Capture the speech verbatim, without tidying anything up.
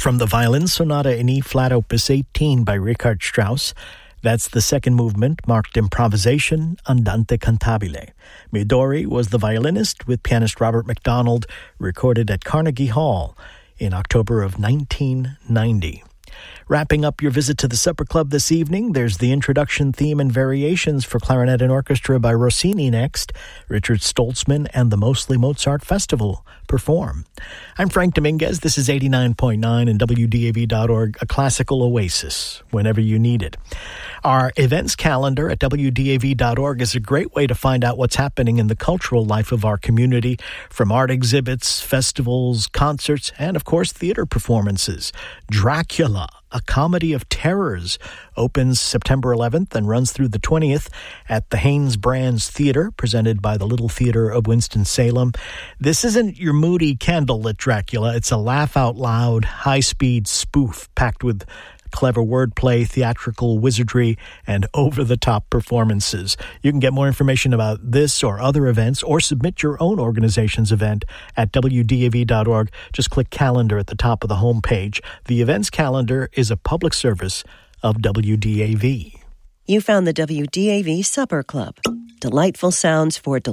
from the Violin Sonata in E-flat Opus eighteen by Richard Strauss. That's the second movement, marked Improvisation Andante Cantabile. Midori was the violinist with pianist Robert McDonald, recorded at Carnegie Hall in October of nineteen ninety. Wrapping up your visit to the Supper Club this evening, there's the introduction theme and variations for clarinet and orchestra by Rossini next. Richard Stoltzman and the Mostly Mozart Festival perform. I'm Frank Dominguez. This is eighty-nine point nine and W D A V dot org, a classical oasis whenever you need it. Our events calendar at W D A V dot org is a great way to find out what's happening in the cultural life of our community, from art exhibits, festivals, concerts, and, of course, theater performances. Dracula, a comedy of terrors, opens September eleventh and runs through the twentieth at the Haynes Brands Theater, presented by the Little Theater of Winston-Salem. This isn't your moody candlelit Dracula. It's a laugh-out-loud, high-speed spoof packed with clever wordplay, theatrical wizardry, and over-the-top performances. You can get more information about this or other events, or submit your own organization's event at W D A V dot org. Just click Calendar at the top of the homepage. The events calendar is a public service of W D A V. You found the W D A V Supper Club. Delightful sounds for